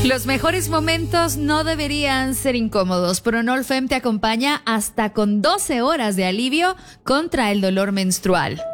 Los mejores momentos no deberían ser incómodos. Pronol Fem te acompaña hasta con 12 horas de alivio contra el dolor menstrual.